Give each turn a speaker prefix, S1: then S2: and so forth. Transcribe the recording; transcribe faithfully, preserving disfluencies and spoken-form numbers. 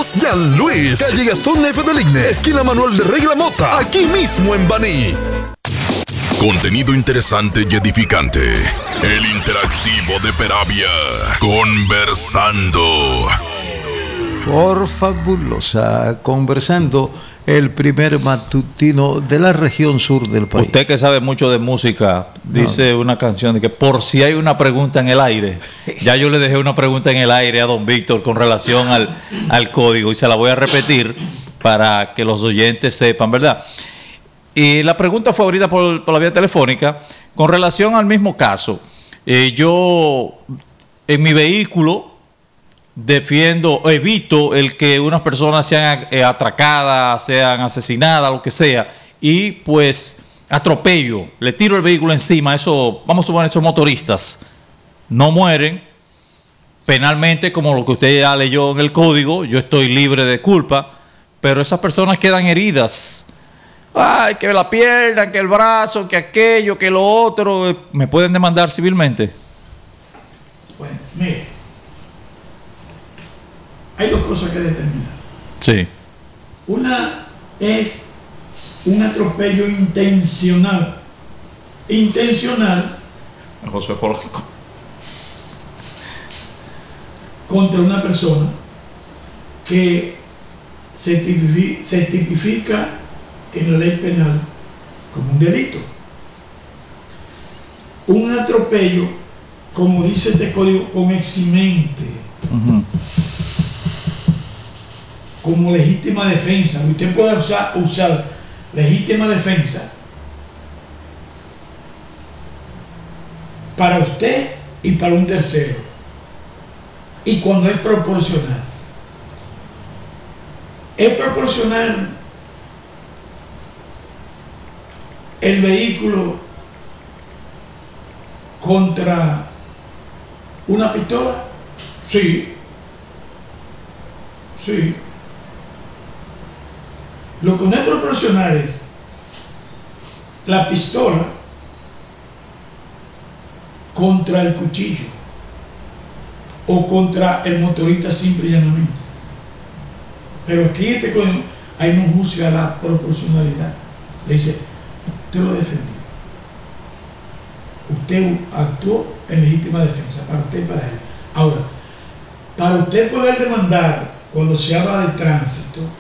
S1: Autoservicios Jean Luis, calle Gastón F. del Igne, esquina Manuel de Regla Mota, aquí mismo en Baní.
S2: Contenido interesante y edificante. El interactivo de Peravia. Conversando.
S3: Por fabulosa. Conversando, el primer matutino de la región sur del país.
S4: Usted que sabe mucho de música, dice no. una canción de que por si hay una pregunta en el aire. Ya yo le dejé una pregunta en el aire a don Víctor con relación al, al código y se la voy a repetir para que los oyentes sepan, ¿verdad? Y la pregunta fue ahorita por, por la vía telefónica con relación al mismo caso. Eh, yo en mi vehículo defiendo, evito el que unas personas sean eh, atracadas, sean asesinadas, lo que sea, y pues atropello, le tiro el vehículo encima. Eso, vamos a suponer, esos motoristas no mueren penalmente, como lo que usted ya leyó en el código, yo estoy libre de culpa, pero esas personas quedan heridas. Ay, que la pierna, que el brazo, que aquello, que lo otro, ¿me pueden demandar civilmente?
S5: Bueno, mire, hay dos cosas que determinar.
S4: Sí.
S5: Una es un atropello intencional. Intencional.
S4: José Polanco.
S5: Contra una persona que se tipifica, se tipifica en la ley penal como un delito. Un atropello, como dice este código, con eximente, uh-huh. como legítima defensa. Usted puede usar, usar legítima defensa para usted y para un tercero, y cuando es proporcional. Es proporcional el vehículo contra una pistola. Sí, sí. Lo que no es proporcional es la pistola contra el cuchillo o contra el motorista simple y llanamente. Pero aquí este código, ahí no juzga la proporcionalidad. Le dice, usted lo defendió, usted actuó en legítima defensa para usted y para él. Ahora, para usted poder demandar cuando se habla de tránsito,